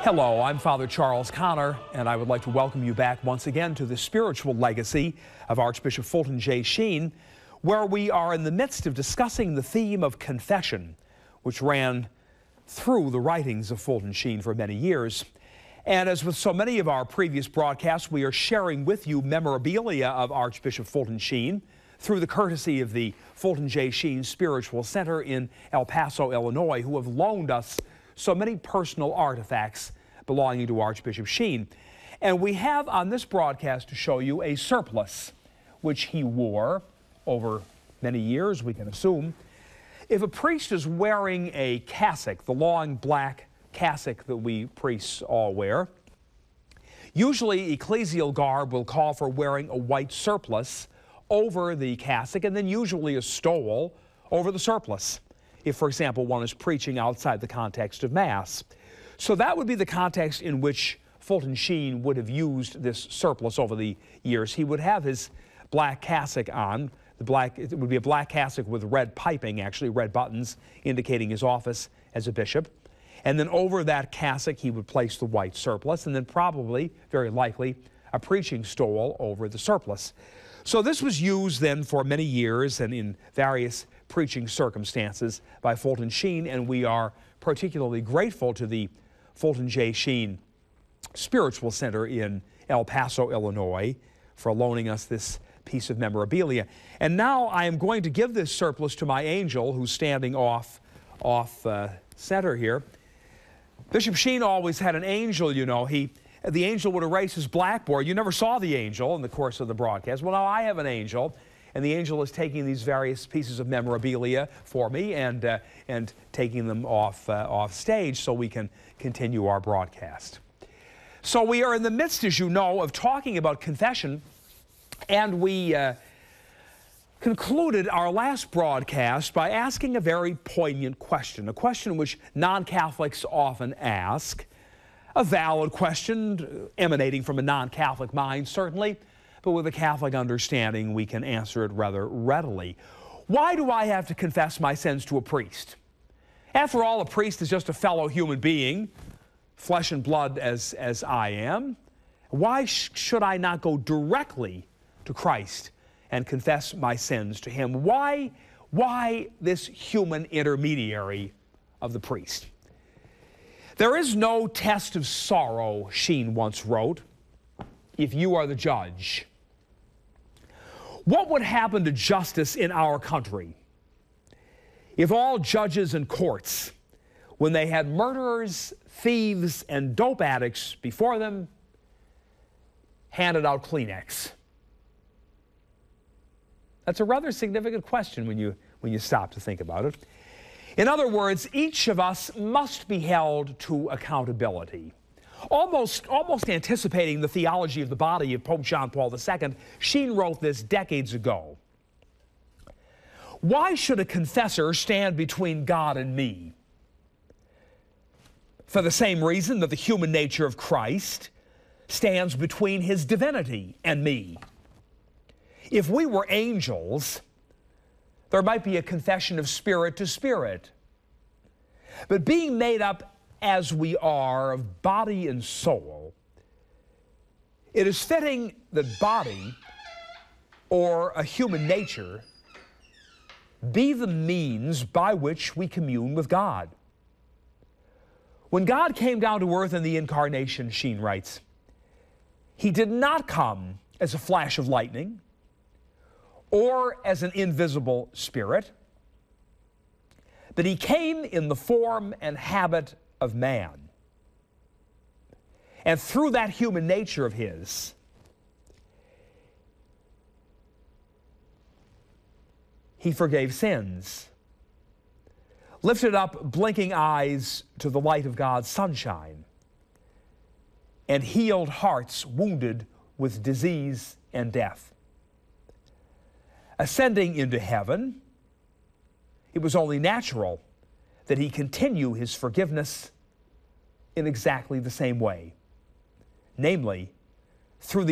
Hello, I'm Father Charles Connor, and I would like to welcome you back once again to the spiritual legacy of Archbishop Fulton J. Sheen, where we are in the midst of discussing the theme of confession, which ran through the writings of Fulton Sheen for many years. And as with so many of our previous broadcasts, we are sharing with you memorabilia of Archbishop Fulton Sheen through the courtesy of the Fulton J. Sheen Spiritual Center in El Paso, Illinois, who have loaned us so many personal artifacts belonging to Archbishop Sheen. And we have on this broadcast to show you a surplice, which he wore over many years, we can assume. If a priest is wearing a cassock, the long black cassock that we priests all wear, usually ecclesial garb will call for wearing a white surplice over the cassock, and then usually a stole over the surplice, if, for example, one is preaching outside the context of Mass. So that would be the context in which Fulton Sheen would have used this surplice over the years. He would have his black cassock on. It would be a black cassock with red piping, actually, red buttons, indicating his office as a bishop. And then over that cassock, he would place the white surplice, and then probably, very likely, a preaching stole over the surplice. So this was used then for many years and in various preaching circumstances by Fulton Sheen, and we are particularly grateful to the Fulton J. Sheen Spiritual Center in El Paso, Illinois, for loaning us this piece of memorabilia. And now I am going to give this surplice to my angel, who's standing off center here. Bishop Sheen always had an angel, you know. The angel would erase his blackboard. You never saw the angel in the course of the broadcast. Well, now I have an angel, and the angel is taking these various pieces of memorabilia for me and taking them off stage so we can continue our broadcast. So we are in the midst, as you know, of talking about confession, and we concluded our last broadcast by asking a very poignant question, a question which non-Catholics often ask, a valid question emanating from a non-Catholic mind, certainly, but with a Catholic understanding, we can answer it rather readily. Why do I have to confess my sins to a priest? After all, a priest is just a fellow human being, flesh and blood as I am. Why should I not go directly to Christ and confess my sins to him? Why this human intermediary of the priest? There is no test of sorrow, Sheen once wrote, if you are the judge. What would happen to justice in our country if all judges and courts, when they had murderers, thieves, and dope addicts before them, handed out Kleenex? That's a rather significant question when you stop to think about it. In other words, each of us must be held to accountability. Almost anticipating the theology of the body of Pope John Paul II, Sheen wrote this decades ago. Why should a confessor stand between God and me? For the same reason that the human nature of Christ stands between his divinity and me. If we were angels, there might be a confession of spirit to spirit. But being made up as we are of body and soul, it is fitting that body, or a human nature, be the means by which we commune with God. When God came down to earth in the Incarnation, Sheen writes, he did not come as a flash of lightning or as an invisible spirit, but he came in the form and habit of man. And through that human nature of his, he forgave sins, lifted up blinking eyes to the light of God's sunshine, and healed hearts wounded with disease and death. Ascending into heaven, it was only natural that he continue his forgiveness in exactly the same way, namely, through the